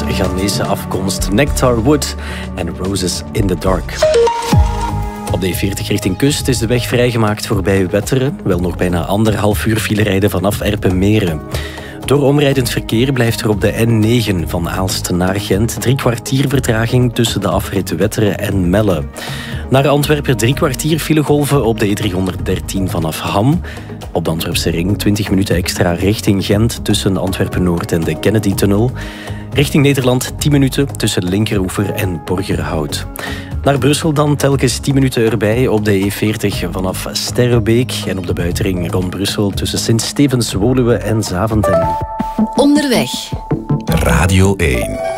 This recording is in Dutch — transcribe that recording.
Ghanese afkomst, Nectar Wood en Roses in the Dark. Op de E40 richting kust is de weg vrijgemaakt voorbij Wetteren. Wel nog bijna 1,5 uur file rijden vanaf Erpenmeren. Door omrijdend verkeer blijft er op de N9 van Aalst naar Gent 3 kwartier vertraging tussen de afrit Wetteren en Melle. Naar Antwerpen 3 kwartier filegolven op de E313 vanaf Ham. Op de Antwerpse ring 20 minuten extra richting Gent tussen Antwerpen-Noord en de Kennedy-tunnel. Richting Nederland 10 minuten tussen Linkeroever en Borgerhout. Naar Brussel dan telkens 10 minuten erbij op de E40 vanaf Sterrebeek en op de buitenring rond Brussel tussen Sint-Stevens-Woluwe en Zaventem. Onderweg. Radio 1.